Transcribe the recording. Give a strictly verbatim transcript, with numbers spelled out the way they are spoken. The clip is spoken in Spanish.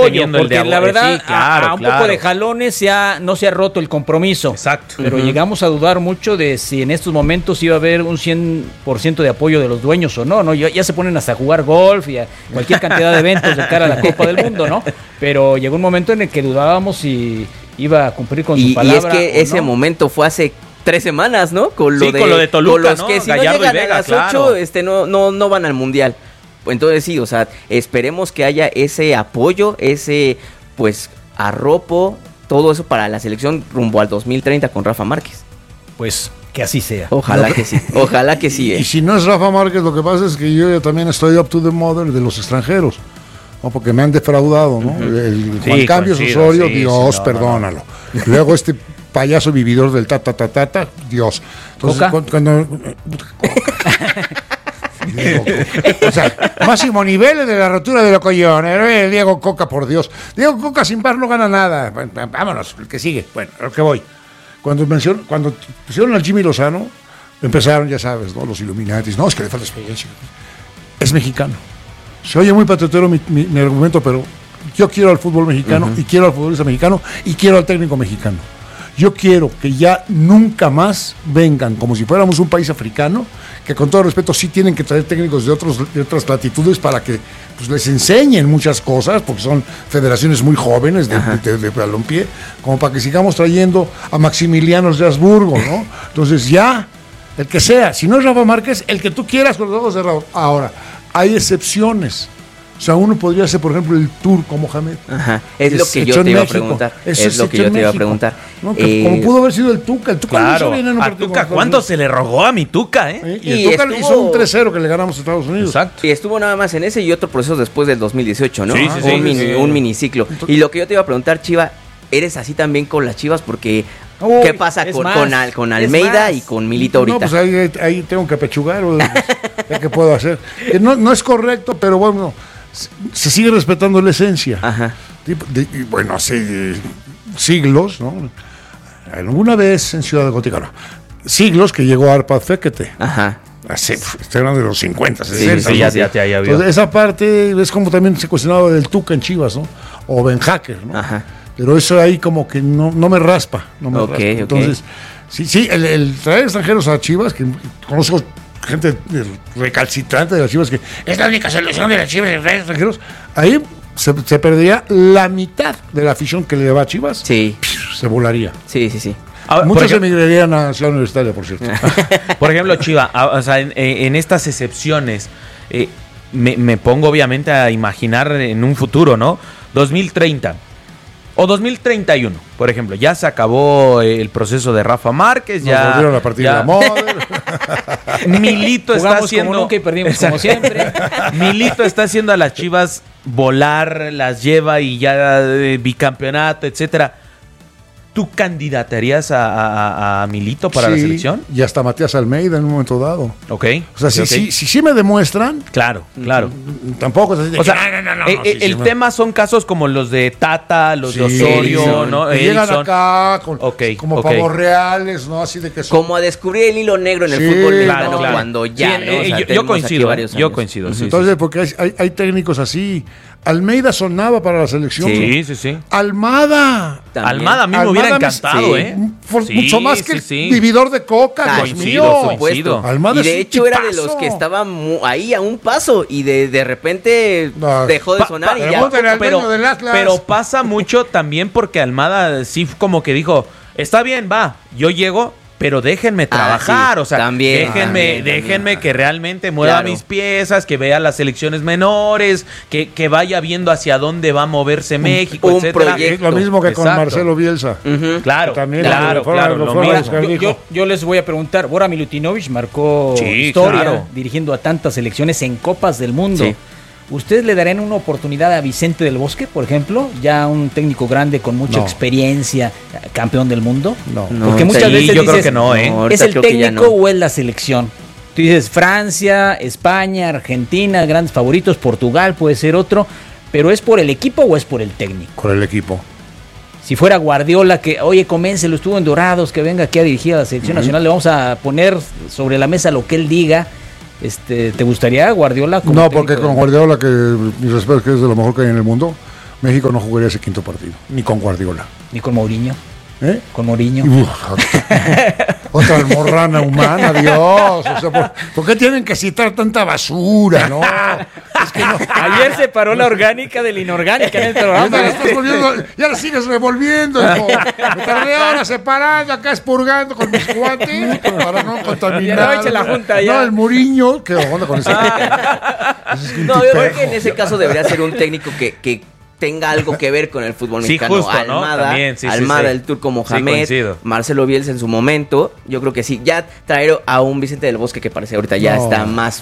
teniendo el de porque la Aguado. verdad, Sí, claro, a, a un claro. poco de jalones se ha, no se ha roto el compromiso. Exacto. Pero Uh-huh. llegamos a dudar mucho de si en estos momentos iba a haber un cien por ciento de apoyo de los dueños o no, ¿no? Ya, ya se ponen hasta a jugar golf y a cualquier cantidad de eventos de cara a la Copa del Mundo, ¿no? Pero llegó un momento en el que dudábamos si iba a cumplir con y, su palabra. Y es que ese no. momento fue hace tres semanas, ¿no? Con lo, sí, de, con lo de Toluca, con los ¿no? que si Gallardo no llegan y Vega, a las claro. ocho, este, no, no, no van al Mundial. Entonces sí, o sea, esperemos que haya ese apoyo, ese, pues, arropo, todo eso para la selección rumbo al dos mil treinta con Rafa Márquez. Pues que así sea. Ojalá que sí, ojalá que sí. Y, eh. y si no es Rafa Márquez, lo que pasa es que yo ya también estoy up to the model de los extranjeros, ¿no? Porque me han defraudado, ¿no? Uh-huh. El Juan Sí, Cambios coincido, Osorio, sí, Dios, sí, no, perdónalo. No, no. Luego este payaso vividor del ta ta ta ta ta, Dios. Entonces, ¿Coca? cuando, cuando Diego, o sea, máximo nivel de la rotura de los collones. Diego Coca, por Dios. Diego Coca sin par no gana nada. Vámonos, el que sigue. Bueno, a lo que voy. Cuando, mencionó, cuando pusieron al Jimmy Lozano, empezaron, ya sabes, ¿no? Los Illuminatis. No, es que le falta experiencia. Es mexicano. Se oye muy patriotero mi, mi, mi argumento, pero yo quiero al fútbol mexicano, uh-huh. y quiero al futbolista mexicano, y quiero al técnico mexicano. Yo quiero que ya nunca más vengan como si fuéramos un país africano, que con todo respeto sí tienen que traer técnicos de, otros, de otras latitudes para que pues, les enseñen muchas cosas, porque son federaciones muy jóvenes de, de, de, de balompié, como para que sigamos trayendo a Maximiliano de Habsburgo, ¿no? Entonces ya, el que sea, si no es Rafa Márquez, el que tú quieras con los ojos cerrados. Ahora, hay excepciones. O sea, uno podría hacer, por ejemplo, el Turco Mohamed. Ajá, es lo que yo te iba a preguntar. Es lo que yo te iba a preguntar. No, que, eh, como pudo haber sido el Tuca. El Tuca claro, bien en un a Tuca, ¿cuánto se le rogó a mi Tuca, eh? ¿Eh? Y, y el Tuca estuvo... hizo un tres cero que le ganamos a Estados Unidos. Exacto. Y estuvo nada más en ese y otro proceso después del dos mil dieciocho, ¿no? Sí, sí, sí, un, mini, sí. un miniciclo. Entonces, y lo que yo te iba a preguntar, Chiva, ¿eres así también con las Chivas? Porque... Uy, ¿qué pasa con, más, con, Al, con Almeida y con Milito ahorita? No, pues ahí, ahí tengo que apechugar. ¿Qué puedo hacer? Que no, no es correcto, pero bueno, se sigue respetando la esencia. Ajá. De, de, bueno, hace siglos, ¿no? Alguna vez en Ciudad Gótica, no. Siglos que llegó Arpad Fekete. Ajá. Hace, estoy hablando de los cincuenta, sesenta. Sí, sí, ya, ya, ya, ya Entonces, esa parte es como también se cuestionaba del Tuca en Chivas, ¿no? O Ben Hacker, ¿no? Ajá. Pero eso ahí como que no, no me raspa. No me okay, raspa. Okay. Entonces, sí, sí, el, el traer extranjeros a Chivas, que conozco gente recalcitrante de las Chivas, que es la única selección de las Chivas de traer extranjeros, ahí se, se perdería la mitad de la afición que le va a Chivas. Sí. Se volaría. Sí, sí, sí. Ahora, muchos emigrarían a Ciudad Universitaria, por cierto. Por ejemplo, Chiva, o sea, en, en estas excepciones, eh, me, me pongo obviamente a imaginar en un futuro, ¿no? dos mil treinta. O dos mil treinta y uno, por ejemplo, ya se acabó el proceso de Rafa Márquez, ya... Nos volvieron a partir de la moda. Milito está haciendo... como nunca y perdimos como siempre. Milito está haciendo a las Chivas volar, las lleva y ya eh, bicampeonato, etcétera. ¿Tú candidatarías a, a, a Milito para sí, la selección? Y hasta Matías Almeida en un momento dado. Ok. O sea, si, okay. si, si sí me demuestran... Claro, claro. Tampoco es así de o sea, que, no, no, no, eh, no, sí, el sí, tema me... son casos como los de Tata, los sí, de Osorio, sí, ¿no? Que llegan Edson. acá con, okay, como okay. pavos reales, ¿no? Así de que son... Como a descubrir el hilo negro en el sí, fútbol mexicano, claro, claro. cuando ya, sí, ¿no? eh, O sea, yo, yo coincido, yo coincido. Pues sí, entonces, sí. porque hay, hay, hay técnicos así. Almeida sonaba para la selección. Sí, sí, sí. Almada. También. Almada a mí me Almada hubiera me- encantado, sí. ¿eh? Por Sí, mucho más que sí, el sí. vividor de coca, Ah, Dios coincido, mío. por supuesto. Almada Y es de un hecho era de tipazo. los que estaban mu- ahí a un paso y de, de repente No. dejó de Pa- sonar pa- y ya. pregúntale al pero, dueño del Atlas. pero pasa mucho también porque Almada sí como que dijo, está bien, va, yo llego, pero déjenme trabajar, sí, o sea, también, déjenme, también, déjenme también. que realmente mueva Claro. mis piezas, que vea las selecciones menores, que, que vaya viendo hacia dónde va a moverse México, un etcétera. proyecto. Es lo mismo que con Exacto. Marcelo Bielsa. Ujú. Claro, También claro, lo fueron- claro, lo lo fueron a mismo. buscar. Yo, dijo. yo, yo les voy a preguntar, Bora Milutinovic marcó Sí, historia claro. dirigiendo a tantas selecciones en Copas del Mundo. Sí. ¿Ustedes le darían una oportunidad a Vicente del Bosque, por ejemplo? Ya un técnico grande con mucha No. experiencia, campeón del mundo. No. No, Porque muchas sí, veces yo creo dices, que no, ¿eh? No, ahorita ¿es el creo que ya técnico no. o es la selección? Tú dices Francia, España, Argentina, grandes favoritos, Portugal puede ser otro, pero ¿es por el equipo o es por el técnico? Con el equipo. Si fuera Guardiola, que, oye, coménselo, estuvo en Dorados, que venga aquí a dirigir a la selección uh-huh. nacional, le vamos a poner sobre la mesa lo que él diga. Este, ¿te gustaría Guardiola como No, técnico? porque con Guardiola, que mi respeto, que es de lo mejor que hay en el mundo, México no jugaría ese quinto partido, ni con Guardiola. Ni con Mourinho. ¿Eh? Con Mourinho. Uf, otra almorrana humana, Dios. O sea, ¿por, ¿por qué tienen que citar tanta basura? No, es que no. Ayer se paró la orgánica de la inorgánica en el Ya, programa. la estás volviendo, ya la sigues revolviendo, hijo. Me tardé horas separando, acá expurgando con mis guantes para no contaminar. Ya no eche la junta ya. No, el Mourinho, ¿qué onda con ese? No, yo creo que en ese caso debería ser un técnico que, que tenga algo que ver con el fútbol Sí, mexicano. justo, ¿no? Almada, También, sí, sí, Almada, sí. el Turco Sí, Mohamed, coincido. Marcelo Bielsa en su momento. Yo creo que sí, ya traer a un Vicente del Bosque que parece ahorita ya No. está más